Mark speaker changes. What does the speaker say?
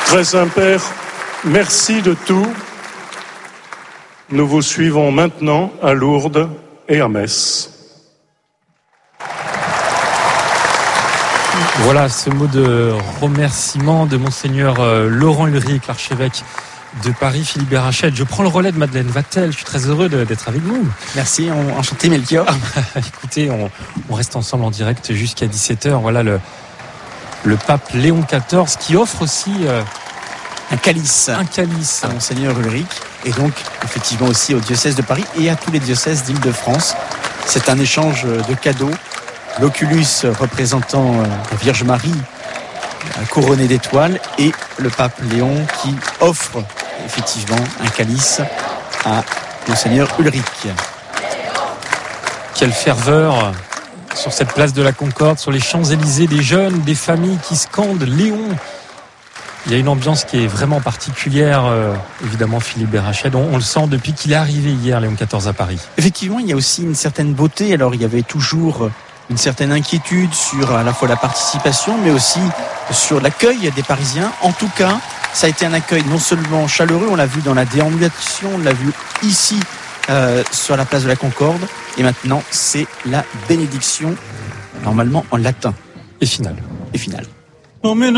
Speaker 1: Très Saint-Père, merci de tout. Nous vous suivons maintenant à Lourdes et à Metz.
Speaker 2: Voilà ce mot de remerciement de Monseigneur Laurent Ulrich, l'archevêque de Paris, Philippe Berachette. Je prends le relais de Madeleine Vatel. Je suis très heureux d'être avec vous.
Speaker 3: Merci, enchanté Melchior.
Speaker 2: Écoutez, on reste ensemble en direct jusqu'à 17h. Voilà le pape Léon XIV qui offre aussi
Speaker 3: un calice à Monseigneur Ulrich et donc effectivement aussi au diocèse de Paris et à tous les diocèses d'Île-de-France. C'est un échange de cadeaux. L'Oculus représentant la Vierge Marie couronnée d'étoiles et le pape Léon qui offre effectivement un calice à Monseigneur Ulrich.
Speaker 2: Quelle ferveur sur cette place de la Concorde, sur les Champs-Élysées, des jeunes, des familles qui scandent Léon. Il y a une ambiance qui est vraiment particulière, évidemment Philippe Berachette. On le sent depuis qu'il est arrivé hier, Léon XIV, à Paris.
Speaker 3: Effectivement, il y a aussi une certaine beauté. Alors, il y avait toujours une certaine inquiétude sur à la fois la participation, mais aussi sur l'accueil des Parisiens. En tout cas, ça a été un accueil non seulement chaleureux, on l'a vu dans la déambulation, on l'a vu ici sur la place de la Concorde. Et maintenant, c'est la bénédiction, normalement en latin.
Speaker 2: Et finale.